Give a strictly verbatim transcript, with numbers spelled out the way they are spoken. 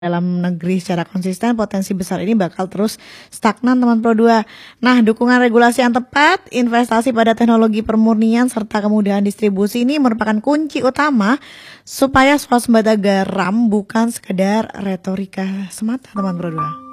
dalam negeri secara konsisten, potensi besar ini bakal terus stagnan teman Pro dua. Nah, dukungan regulasi yang tepat, investasi pada teknologi permurnian, serta kemudahan distribusi ini merupakan kunci utama supaya swasembada garam bukan sekedar retorika semata teman Pro dua.